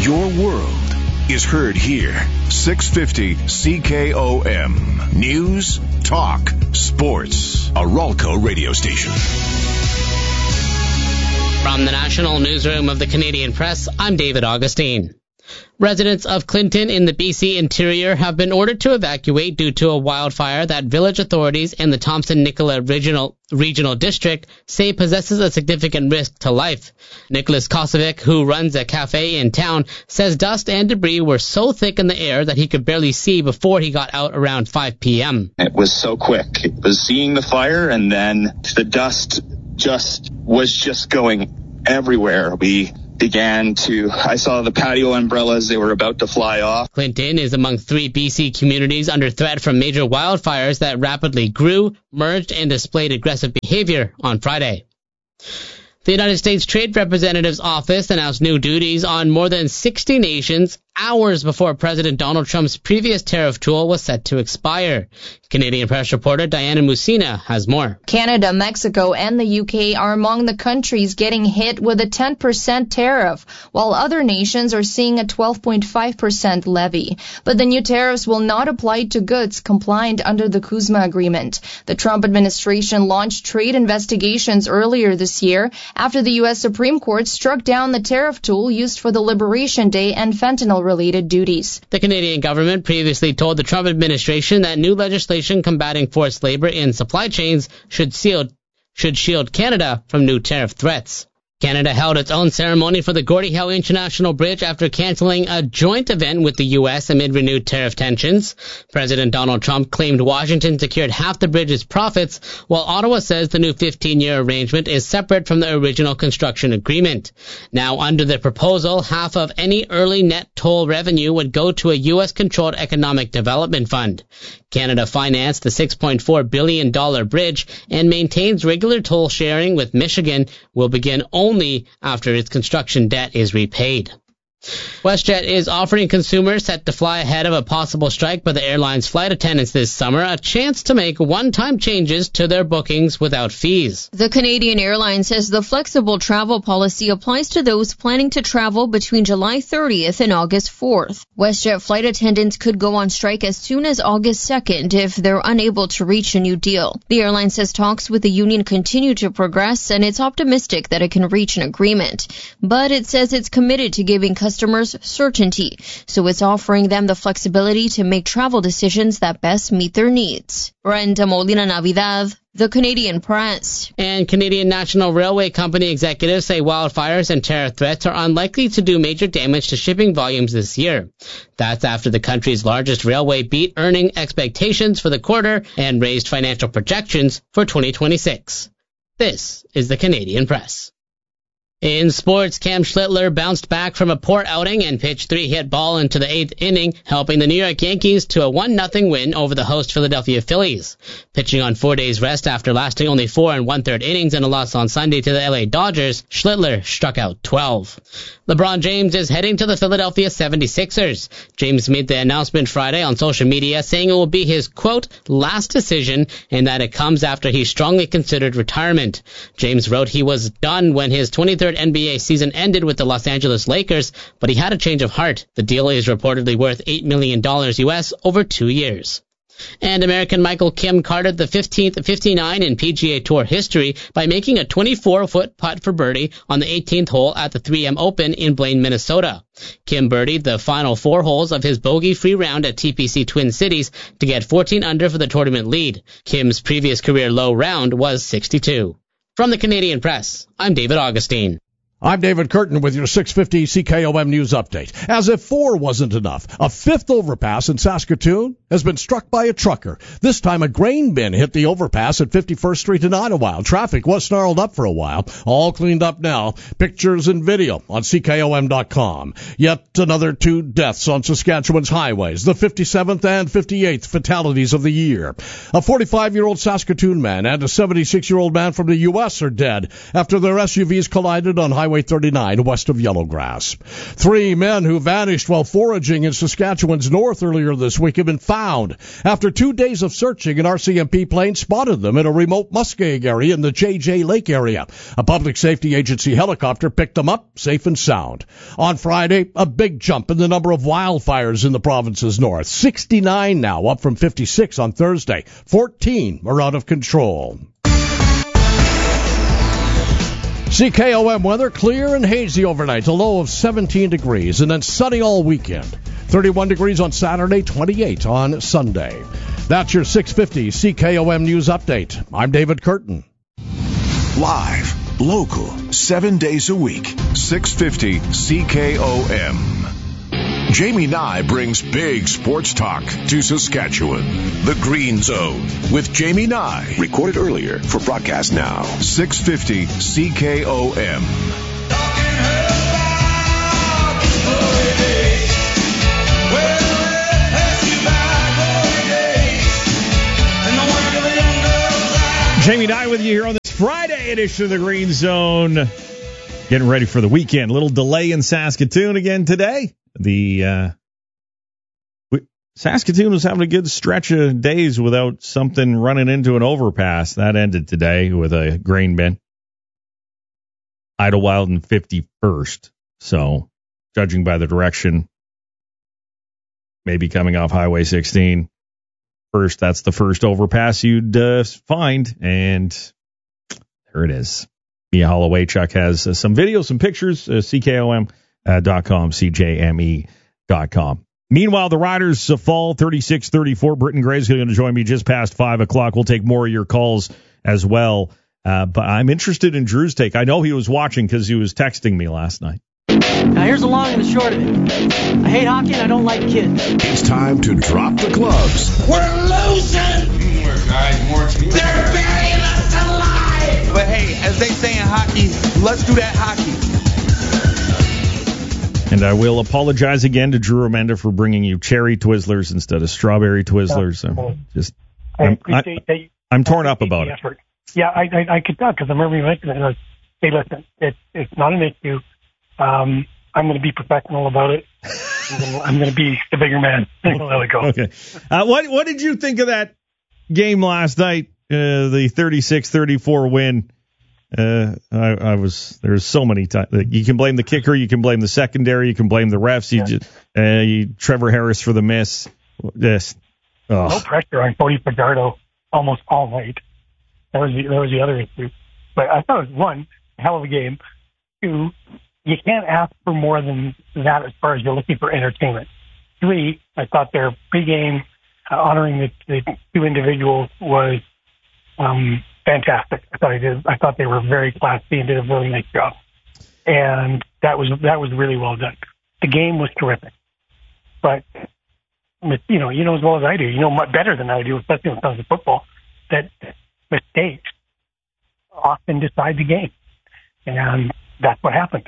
Your world is heard here. 650 CKOM. News, talk, sports. A Ralco radio station. From the National Newsroom of the Canadian Press, I'm David Augustine. Residents of Clinton in the BC interior have been ordered to evacuate due to a wildfire that village authorities in the Thompson-Nicola Regional District say possesses a significant risk to life. Nicholas Kosovic, who runs a cafe in town, says dust and debris were so thick in the air that he could barely see before he got out around 5 p.m. It was so quick. It was seeing the fire, and then the dust was going everywhere. I saw the patio umbrellas. They were about to fly off. Clinton is among 3 BC communities under threat from major wildfires that rapidly grew, merged, and displayed aggressive behavior on Friday. The United States Trade Representative's office announced new duties on more than 60 nations hours before President Donald Trump's previous tariff tool was set to expire. Canadian Press reporter Diana Musina has more. Canada, Mexico, and the UK are among the countries getting hit with a 10% tariff, while other nations are seeing a 12.5% levy. But the new tariffs will not apply to goods compliant under the CUSMA agreement. The Trump administration launched trade investigations earlier this year after the U.S. Supreme Court struck down the tariff tool used for the Liberation Day and fentanyl-related duties. The Canadian government previously told the Trump administration that new legislation combating forced labor in supply chains should shield Canada from new tariff threats. Canada held its own ceremony for the Gordie Howe International Bridge after canceling a joint event with the U.S. amid renewed tariff tensions. President Donald Trump claimed Washington secured half the bridge's profits, while Ottawa says the new 15-year arrangement is separate from the original construction agreement. Now, under the proposal, half of any early net toll revenue would go to a U.S.-controlled economic development fund. Canada financed the $6.4 billion bridge and maintains regular toll sharing with Michigan will begin only after its construction debt is repaid. WestJet is offering consumers set to fly ahead of a possible strike by the airline's flight attendants this summer a chance to make one-time changes to their bookings without fees. The Canadian Airline says the flexible travel policy applies to those planning to travel between July 30th and August 4th. WestJet flight attendants could go on strike as soon as August 2nd if they're unable to reach a new deal. The airline says talks with the union continue to progress, and it's optimistic that it can reach an agreement. But it says it's committed to giving customers certainty, so it's offering them the flexibility to make travel decisions that best meet their needs. Brenda Molina Navidad, The Canadian Press. And Canadian National Railway Company executives say wildfires and terror threats are unlikely to do major damage to shipping volumes this year. That's after the country's largest railway beat earning expectations for the quarter and raised financial projections for 2026. This is The Canadian Press. In sports, Cam Schlittler bounced back from a poor outing and pitched 3-hit ball into the 8th inning, helping the New York Yankees to a 1-0 win over the host Philadelphia Phillies. Pitching on 4 days rest after lasting only 4 1/3 innings and a loss on Sunday to the LA Dodgers, Schlittler struck out 12. LeBron James is heading to the Philadelphia 76ers. James made the announcement Friday on social media, saying it will be his, quote, last decision and that it comes after he strongly considered retirement. James wrote he was done when his 23rd NBA season ended with the Los Angeles Lakers, but he had a change of heart. The deal is reportedly worth $8 million US over 2 years. And American Michael Kim carded the 15th 59 in PGA Tour history by making a 24-foot putt for birdie on the 18th hole at the 3M Open in Blaine, Minnesota. Kim birdied the final 4 holes of his bogey-free round at TPC Twin Cities to get 14 under for the tournament lead. Kim's previous career low round was 62. From the Canadian Press, I'm David Augustine. I'm David Curtin with your 650 CKOM News Update. As if 4 wasn't enough, a 5th overpass in Saskatoon has been struck by a trucker. This time a grain bin hit the overpass at 51st Street in Ottawa. Traffic was snarled up for a while. All cleaned up now. Pictures and video on CKOM.com. Yet another 2 deaths on Saskatchewan's highways, the 57th and 58th fatalities of the year. A 45-year-old Saskatoon man and a 76-year-old man from the U.S. are dead after their SUVs collided on Highway Highway 39 west of Yellowgrass. 3 men who vanished while foraging in Saskatchewan's north earlier this week have been found. After 2 days of searching, an RCMP plane spotted them in a remote muskeg area in the JJ Lake area. A public safety agency helicopter picked them up safe and sound. On Friday, a big jump in the number of wildfires in the province's north. 69 now, up from 56 on Thursday. 14 are out of control. CKOM weather, clear and hazy overnight, a low of 17 degrees, and then sunny all weekend. 31 degrees on Saturday, 28 on Sunday. That's your 650 CKOM News Update. I'm David Curtin. Live, local, 7 days a week. 650 CKOM. Jamie Nye brings big sports talk to Saskatchewan. The Green Zone with Jamie Nye. Recorded earlier for broadcast now. 650 CKOM. Jamie Nye with you here on this Friday edition of the Green Zone. Getting ready for the weekend. A little delay in Saskatoon again today. Saskatoon was having a good stretch of days without something running into an overpass. That ended today with a grain bin. Idlewild and 51st. So, judging by the direction, maybe coming off Highway 16. First, that's the first overpass you'd find, and there it is. Mia Holloway-Chuck has some videos, some pictures, CKOM.com, CJME.com. Meanwhile, the Riders fall 36-34. Britton Gray's going to join me just past 5 o'clock. We'll take more of your calls as well. But I'm interested in Drew's take. I know he was watching because he was texting me last night. Now, here's the long and the short of it. I hate hockey and I don't like kids. It's time to drop the gloves. We're losing! More guys, more teams. They're burying us alive! But hey, as they say in hockey, let's do that hockey. And I will apologize again to Drew Amenda for bringing you cherry Twizzlers instead of strawberry Twizzlers. I'm torn up about it. Effort. Yeah, I could tell because I remember you mentioned it. Hey, listen, it's not an issue. I'm going to be professional about it. I'm going to be the bigger man. Let it go. Okay. What did you think of that game last night? The 36-34 win. There's so many times. You can blame the kicker, you can blame the secondary, you can blame the refs. Trevor Harris for the miss. No pressure on Cody Fajardo almost all night. That was the other issue. But I thought it was, 1, a hell of a game. 2, you can't ask for more than that as far as you're looking for entertainment. 3, I thought their pregame honoring the 2 individuals was fantastic. I thought they were very classy and did a really nice job. And that was really well done. The game was terrific. But you know as well as I do, you know much better than I do, especially when it comes to football, that mistakes often decide the game. And that's what happened.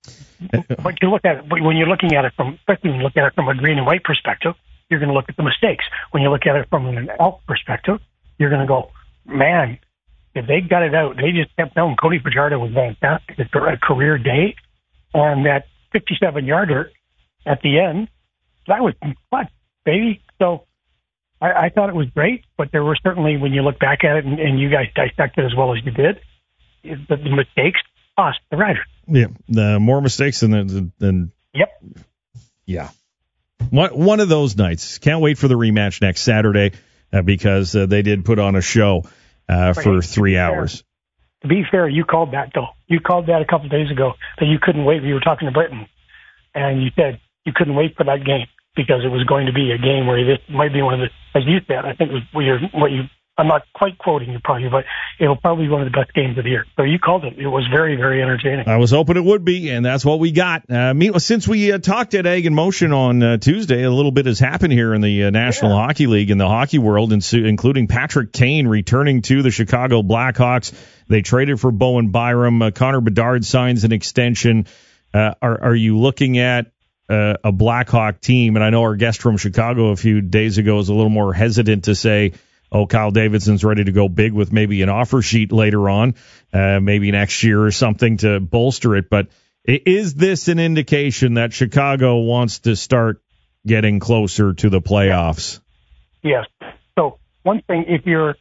But you look at it, when you're looking at it especially when you look at it from a green and white perspective, you're going to look at the mistakes. When you look at it from an elk perspective, you're going to go, man, if they got it out, they just kept going. Cody Fajardo was fantastic. It's a career day. And that 57-yarder at the end, that was clutch, baby. So I thought it was great, but there were certainly, when you look back at it, and you guys dissected as well as you did, the mistakes cost the Riders. Yeah, the more mistakes than Yep. Yeah. One of those nights. Can't wait for the rematch next Saturday because they did put on a show for 3 hours. To be fair, you called that, though. You called that a couple of days ago that you couldn't wait. You were talking to Britton, and you said you couldn't wait for that game because it was going to be a game where this might be one of the, as you said, I think it was I'm not quite quoting you probably, but it'll probably be one of the best games of the year. So you called it. It was very, very entertaining. I was hoping it would be, and that's what we got. Since we talked at Egg in Motion on Tuesday, a little bit has happened here in the National Hockey League, in the hockey world, including Patrick Kane returning to the Chicago Blackhawks. They traded for Bowen Byram. Connor Bedard signs an extension. Are you looking at a Blackhawk team? And I know our guest from Chicago a few days ago was a little more hesitant to say Kyle Davidson's ready to go big with maybe an offer sheet later on, maybe next year or something to bolster it. But is this an indication that Chicago wants to start getting closer to the playoffs? Yes. So one thing, if you're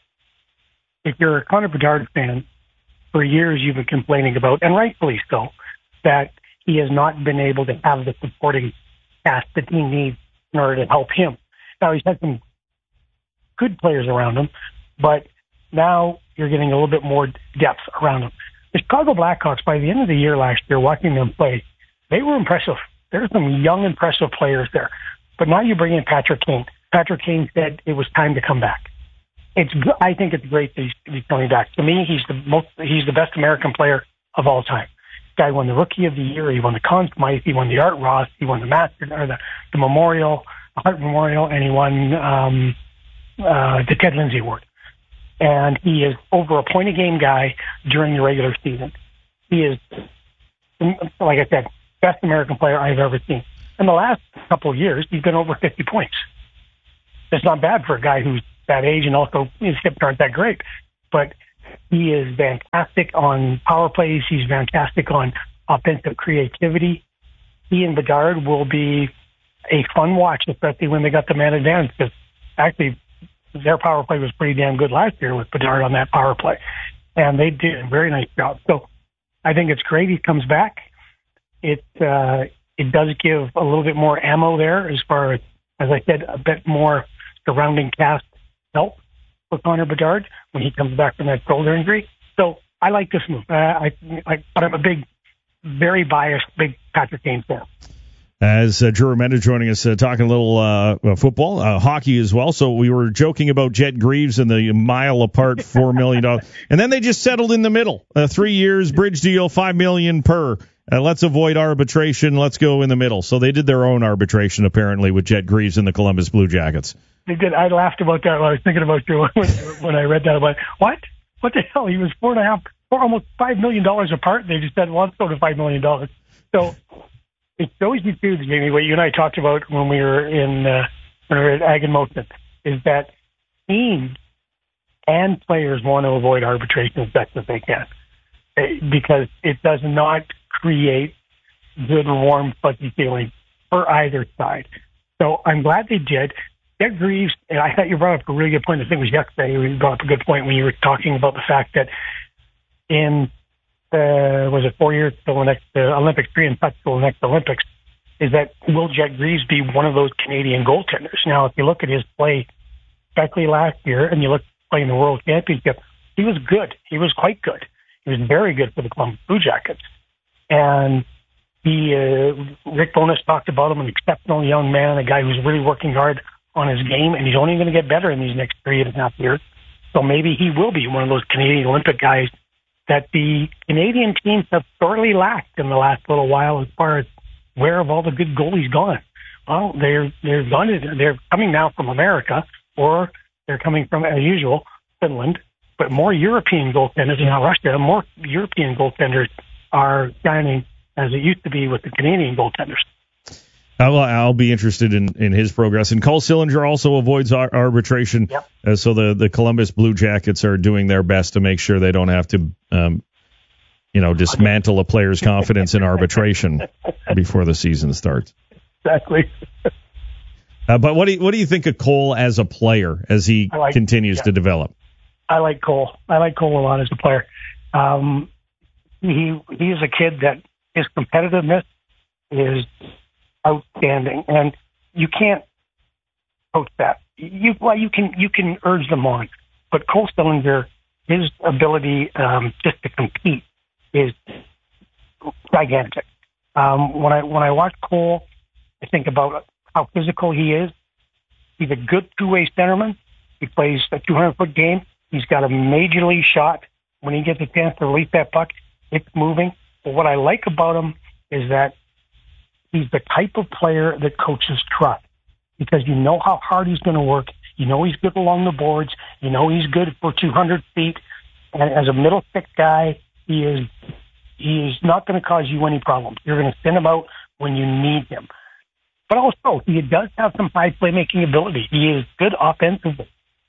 a Connor Bedard fan, for years you've been complaining about, and rightfully so, that he has not been able to have the supporting cast that he needs in order to help him. Now, he's had some good players around him, but now you're getting a little bit more depth around him. The Chicago Blackhawks, by the end of the year last year, watching them play, they were impressive. There's some young, impressive players there. But now you bring in Patrick Kane. Patrick Kane said it was time to come back. I think it's great that he's coming back. To me, he's the best American player of all time. This guy won the Rookie of the Year. He won the Conn Smythe. He won the Art Ross. He won the the Memorial, the Hart Memorial, and he won the Ted Lindsay Award. And he is over a point-a-game guy during the regular season. He is, like I said, best American player I've ever seen. In the last couple of years, he's been over 50 points. It's not bad for a guy who's that age, and also his hips aren't that great. But he is fantastic on power plays. He's fantastic on offensive creativity. He and Bedard will be a fun watch, especially when they got the man advantage, because actually their power play was pretty damn good last year with Bedard on that power play. And they did a very nice job. So I think it's great he comes back. It does give a little bit more ammo there as far as I said, a bit more surrounding cast help for Connor Bedard when he comes back from that shoulder injury. So I like this move. But I'm a very biased, big Patrick Kane fan. As Drew Remenda joining us, talking a little football, hockey as well. So we were joking about Jet Greaves and the mile apart $4 million. And then they just settled in the middle. 3 years, bridge deal, $5 million per. Let's avoid arbitration. Let's go in the middle. So they did their own arbitration, apparently, with Jet Greaves and the Columbus Blue Jackets. They did. I laughed about that when I was thinking about you when I read that. About what the hell? He was almost $5 million apart. They just said, well, let's go to $5 million. So it shows you too, Jamie, what you and I talked about when we were at Ag and Motion, is that teams and players want to avoid arbitration as best as they can, because it does not create good, warm, fuzzy feelings for either side. So I'm glad they did. Jet Greaves, and I thought you brought up a really good point. I think it was yesterday you brought up a good point when you were talking about the fact that in was it 4 years till the next Olympics, 3 and touch till the next Olympics, is that will Jet Greaves be one of those Canadian goaltenders? Now, if you look at his play, especially last year, and you look at play in the World Championship, he was good. He was quite good. He was very good for the Columbus Blue Jackets. And Rick Bowness talked about him, an exceptional young man, a guy who's really working hard on his game, and he's only going to get better in these next 3.5 years. So maybe he will be one of those Canadian Olympic guys that the Canadian teams have sorely lacked in the last little while as far as where have all the good goalies gone. Well, they're coming now from America, or they're coming from, as usual, Finland, but more European goaltenders, not Russia, more European goaltenders are shining as it used to be with the Canadian goaltenders. I'll be interested in his progress. And Cole Sillinger also avoids arbitration. Yep. So the Columbus Blue Jackets are doing their best to make sure they don't have to, dismantle a player's confidence in arbitration before the season starts. Exactly. But what do you think of Cole as a player as he continues to develop? I like Cole. I like Cole a lot as a player. He is a kid that his competitiveness is outstanding, and you can't coach that. You can urge them on, but Cole Sillinger, his ability just to compete is gigantic. When I watch Cole, I think about how physical he is. He's a good two-way centerman. He plays a 200-foot game. He's got a major league shot. When he gets a chance to release that puck, it's moving. But what I like about him is that he's the type of player that coaches trust, because you know how hard he's going to work. You know he's good along the boards. You know he's good for 200 feet. And as a middle six guy, he is not going to cause you any problems. You're going to send him out when you need him. But also, he does have some high playmaking ability. He is good offensively.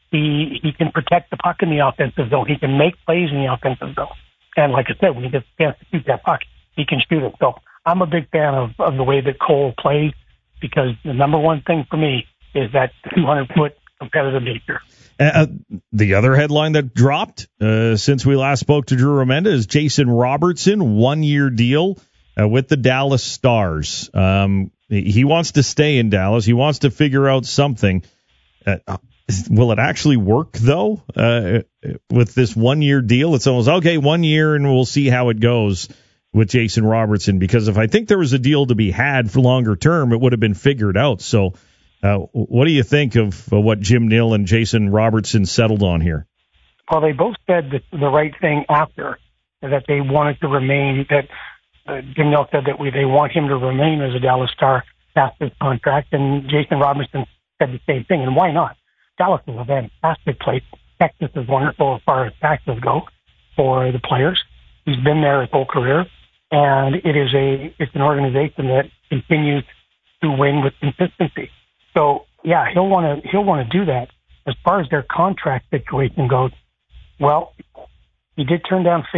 He can protect the puck in the offensive zone. He can make plays in the offensive zone. And like I said, when he gets a chance to shoot that puck, he can shoot it. So I'm a big fan of the way that Cole plays, because the number one thing for me is that 200-foot competitive nature. The other headline that dropped since we last spoke to Drew Remenda is Jason Robertson, 1-year deal with the Dallas Stars. He wants to stay in Dallas. He wants to figure out something. Will it actually work, though, with this 1-year deal? It's almost, okay, 1 year, and we'll see how it goes with Jason Robertson. Because if I think there was a deal to be had for longer term, it would have been figured out. So what do you think of what Jim Nill and Jason Robertson settled on here? Well, they both said the right thing after, that they wanted to remain, that Jim Nill said that they want him to remain as a Dallas Star past his contract, and Jason Robertson said the same thing. And why not? Dallas is a fantastic place. Texas is wonderful as far as taxes go for the players. He's been there his whole career, and it's an organization that continues to win with consistency. So yeah, he'll want to do that. As far as their contract situation goes, well, he did turn down